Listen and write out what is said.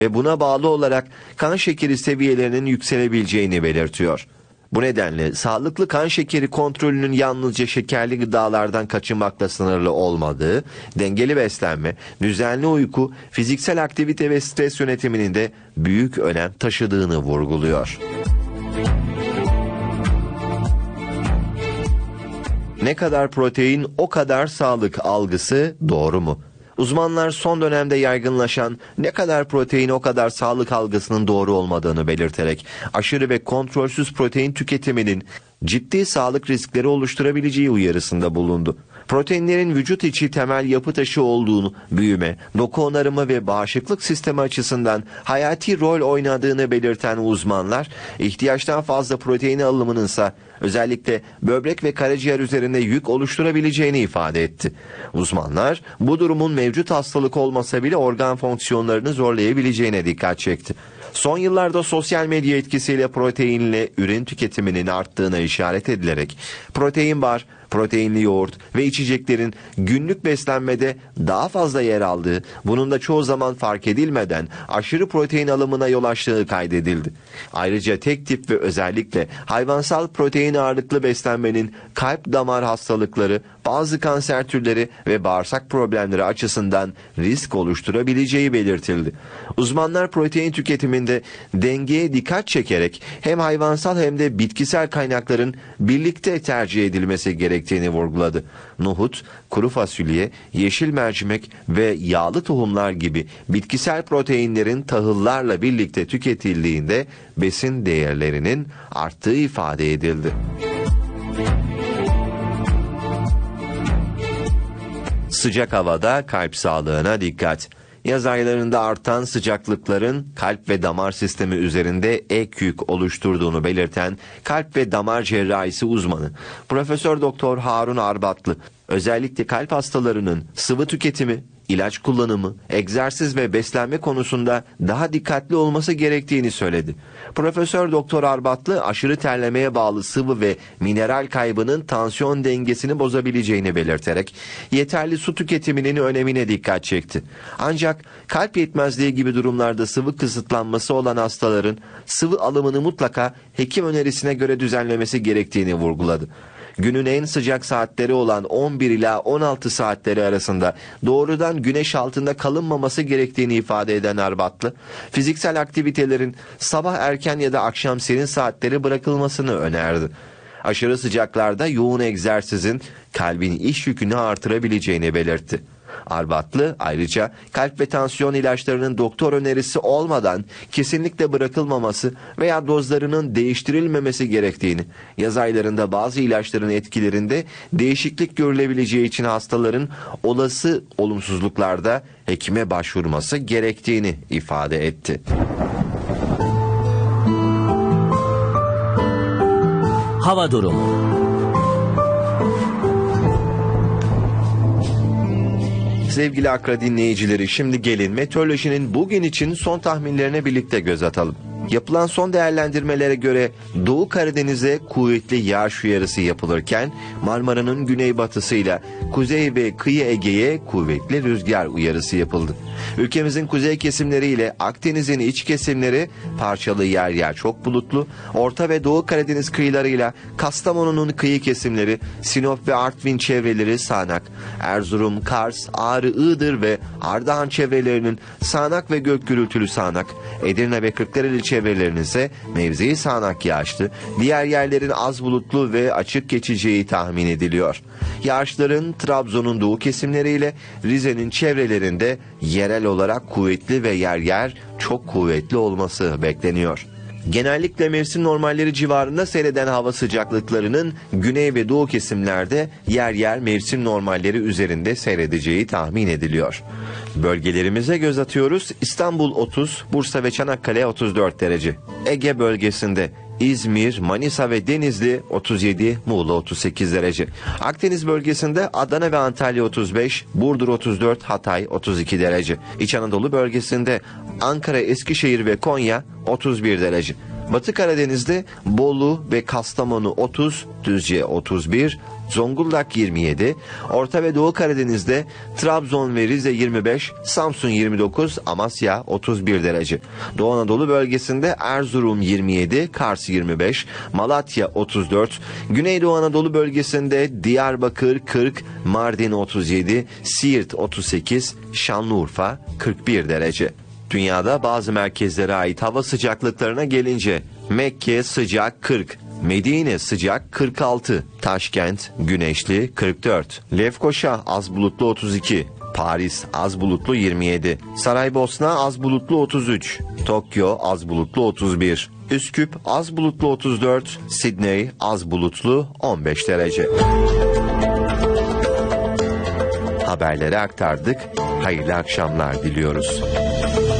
ve buna bağlı olarak kan şekeri seviyelerinin yükselebileceğini belirtiyor. Bu nedenle sağlıklı kan şekeri kontrolünün yalnızca şekerli gıdalardan kaçınmakla sınırlı olmadığı, dengeli beslenme, düzenli uyku, fiziksel aktivite ve stres yönetiminin de büyük önem taşıdığını vurguluyor. Ne kadar protein o kadar sağlık algısı doğru mu? Uzmanlar son dönemde yaygınlaşan ne kadar protein o kadar sağlık algısının doğru olmadığını belirterek aşırı ve kontrolsüz protein tüketiminin ciddi sağlık riskleri oluşturabileceği uyarısında bulundu. Proteinlerin vücut içi temel yapı taşı olduğunu, büyüme, doku onarımı ve bağışıklık sistemi açısından hayati rol oynadığını belirten uzmanlar, ihtiyaçtan fazla protein alımının ise özellikle böbrek ve karaciğer üzerinde yük oluşturabileceğini ifade etti. Uzmanlar bu durumun mevcut hastalık olmasa bile organ fonksiyonlarını zorlayabileceğine dikkat çekti. Son yıllarda sosyal medya etkisiyle proteinli ürün tüketiminin arttığına işaret edilerek protein bar, proteinli yoğurt ve içeceklerin günlük beslenmede daha fazla yer aldığı, bunun da çoğu zaman fark edilmeden aşırı protein alımına yol açtığı kaydedildi. Ayrıca tek tip ve özellikle hayvansal protein ağırlıklı beslenmenin kalp damar hastalıkları, bazı kanser türleri ve bağırsak problemleri açısından risk oluşturabileceği belirtildi. Uzmanlar protein tüketiminde dengeye dikkat çekerek hem hayvansal hem de bitkisel kaynakların birlikte tercih edilmesi gerektiğini vurguladı. Nohut, kuru fasulye, yeşil mercimek ve yağlı tohumlar gibi bitkisel proteinlerin tahıllarla birlikte tüketildiğinde besin değerlerinin arttığı ifade edildi. Sıcak havada kalp sağlığına dikkat. Yaz aylarında artan sıcaklıkların kalp ve damar sistemi üzerinde ek yük oluşturduğunu belirten kalp ve damar cerrahisi uzmanı Profesör Doktor Harun Arbatlı, özellikle kalp hastalarının sıvı tüketimi, ilaç kullanımı, egzersiz ve beslenme konusunda daha dikkatli olması gerektiğini söyledi. Profesör Doktor Arbatlı, aşırı terlemeye bağlı sıvı ve mineral kaybının tansiyon dengesini bozabileceğini belirterek yeterli su tüketiminin önemine dikkat çekti. Ancak kalp yetmezliği gibi durumlarda sıvı kısıtlanması olan hastaların sıvı alımını mutlaka hekim önerisine göre düzenlemesi gerektiğini vurguladı. Günün en sıcak saatleri olan 11 ila 16 saatleri arasında doğrudan güneş altında kalınmaması gerektiğini ifade eden Arbatlı, fiziksel aktivitelerin sabah erken ya da akşam serin saatleri bırakılmasını önerdi. Aşırı sıcaklarda yoğun egzersizin kalbin iş yükünü artırabileceğini belirtti. Arbatlı ayrıca kalp ve tansiyon ilaçlarının doktor önerisi olmadan kesinlikle bırakılmaması veya dozlarının değiştirilmemesi gerektiğini, yaz aylarında bazı ilaçların etkilerinde değişiklik görülebileceği için hastaların olası olumsuzluklarda hekime başvurması gerektiğini ifade etti. Hava durumu. Sevgili Akra dinleyicileri, şimdi gelin meteorolojinin bugün için son tahminlerine birlikte göz atalım. Yapılan son değerlendirmelere göre Doğu Karadeniz'e kuvvetli yağış uyarısı yapılırken Marmara'nın güneybatısıyla kuzey ve kıyı Ege'ye kuvvetli rüzgar uyarısı yapıldı. Ülkemizin kuzey kesimleriyle Akdeniz'in iç kesimleri parçalı yer yer çok bulutlu, Orta ve Doğu Karadeniz kıyılarıyla Kastamonu'nun kıyı kesimleri, Sinop ve Artvin çevreleri sağanak, Erzurum, Kars, Ağrı, Iğdır ve Ardahan çevrelerinin sağanak ve gök gürültülü sağanak, Edirne ve Kırklareli çevrelerinin ise mevzi sağanak yağışlı, diğer yerlerin az bulutlu ve açık geçeceği tahmin ediliyor. Yağışların Trabzon'un doğu kesimleriyle Rize'nin çevrelerinde yerel olarak kuvvetli ve yer yer çok kuvvetli olması bekleniyor. Genellikle mevsim normalleri civarında seyreden hava sıcaklıklarının güney ve doğu kesimlerde yer yer mevsim normalleri üzerinde seyredeceği tahmin ediliyor. Bölgelerimize göz atıyoruz. İstanbul 30, Bursa ve Çanakkale 34 derece. Ege bölgesinde İzmir, Manisa ve Denizli 37, Muğla 38 derece. Akdeniz bölgesinde Adana ve Antalya 35, Burdur 34, Hatay 32 derece. İç Anadolu bölgesinde Ankara, Eskişehir ve Konya 31 derece. Batı Karadeniz'de Bolu ve Kastamonu 30, Düzce 31, Zonguldak 27, Orta ve Doğu Karadeniz'de Trabzon ve Rize 25, Samsun 29, Amasya 31 derece. Doğu Anadolu bölgesinde Erzurum 27, Kars 25, Malatya 34, Güneydoğu Anadolu bölgesinde Diyarbakır 40, Mardin 37, Siirt 38, Şanlıurfa 41 derece. Dünyada bazı merkezlere ait hava sıcaklıklarına gelince Mekke sıcak 40, Medine sıcak 46, Taşkent güneşli 44, Lefkoşa az bulutlu 32, Paris az bulutlu 27, Saraybosna az bulutlu 33, Tokyo az bulutlu 31, Üsküp az bulutlu 34, Sidney az bulutlu 15 derece. Haberleri aktardık. Hayırlı akşamlar diliyoruz.